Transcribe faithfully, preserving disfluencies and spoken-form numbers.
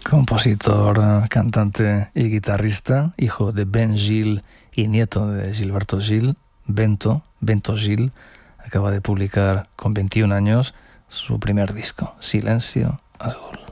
Compositor, cantante y guitarrista, hijo de Ben Gil y nieto de Gilberto Gil, Bento, Bento Gil, acaba de publicar con veintiún años su primer disco, Silencio Azul.